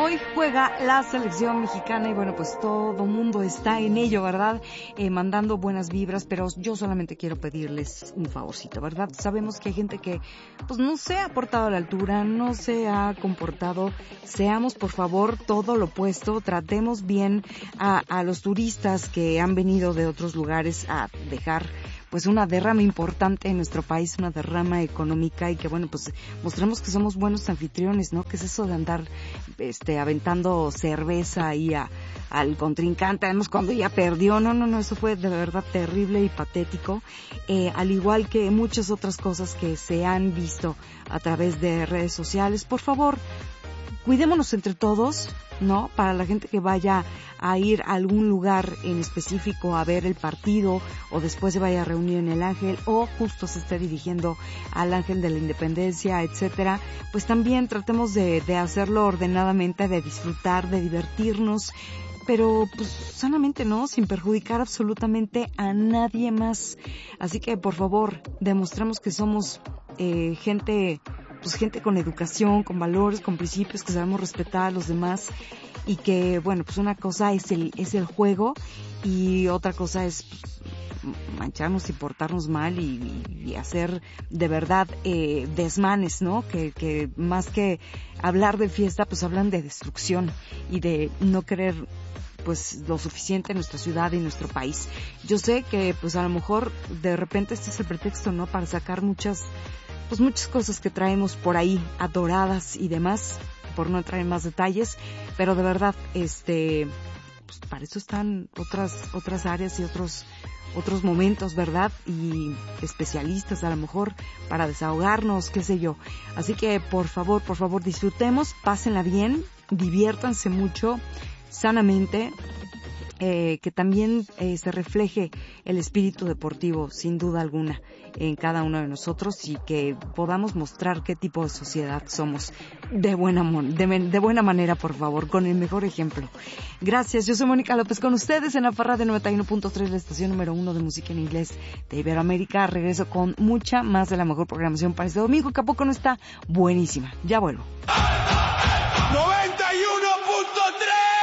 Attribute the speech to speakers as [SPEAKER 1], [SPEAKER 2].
[SPEAKER 1] Hoy juega la selección mexicana y bueno, pues todo mundo está en ello, ¿verdad? Mandando buenas vibras, pero yo solamente quiero pedirles un favorcito, ¿verdad? Sabemos que hay gente que pues no se ha portado a la altura, no se ha comportado. Seamos por favor todo lo opuesto, tratemos bien a los turistas que han venido de otros lugares a dejar pues una derrama importante en nuestro país, una derrama económica, y que bueno, pues mostremos que somos buenos anfitriones, ¿no? ¿Qué es eso de andar aventando cerveza ahí al contrincante, además cuando ya perdió? No, eso fue de verdad terrible y patético, al igual que muchas otras cosas que se han visto a través de redes sociales. Por favor, cuidémonos entre todos, ¿no? Para la gente que vaya a ir a algún lugar en específico a ver el partido, o después se vaya a reunir en el Ángel, o justo se esté dirigiendo al Ángel de la Independencia, etcétera, pues también tratemos de hacerlo ordenadamente, de disfrutar, de divertirnos, pero pues sanamente, ¿no? Sin perjudicar absolutamente a nadie más. Así que por favor, demostremos que somos gente con educación, con valores, con principios, que sabemos respetar a los demás, y que bueno, pues una cosa es el juego y otra cosa es pues, mancharnos y portarnos mal y hacer de verdad desmanes, ¿no? Que más que hablar de fiesta, pues hablan de destrucción y de no querer pues lo suficiente en nuestra ciudad y nuestro país. Yo sé que pues a lo mejor de repente este es el pretexto, ¿no? Para sacar muchas cosas que traemos por ahí atoradas y demás, por no entrar en más detalles, pero de verdad, pues para eso están otras áreas y otros momentos, ¿verdad? Y especialistas a lo mejor para desahogarnos, qué sé yo. Así que por favor, disfrutemos, pásenla bien, diviértanse mucho, sanamente, que también se refleje el espíritu deportivo, sin duda alguna, en cada uno de nosotros, y que podamos mostrar qué tipo de sociedad somos de buena manera, por favor, con el mejor ejemplo. Gracias, yo soy Mónica López con ustedes en la Parra de 91.3, la estación número 1 de música en inglés de Iberoamérica. Regreso con mucha más de la mejor programación para este domingo, que a poco no está buenísima. Ya vuelvo.